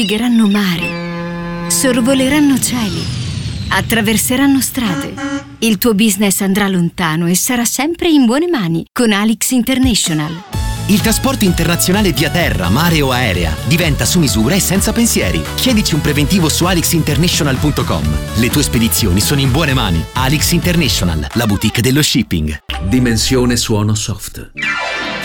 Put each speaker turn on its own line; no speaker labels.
Navigheranno mari, sorvoleranno cieli, attraverseranno strade. Il tuo business andrà lontano e sarà sempre in buone mani con Alix International.
Il trasporto internazionale via terra, mare o aerea diventa su misura e senza pensieri. Chiedici un preventivo su alixinternational.com. Le tue spedizioni sono in buone mani. Alix International, la boutique dello shipping.
Dimensione suono soft.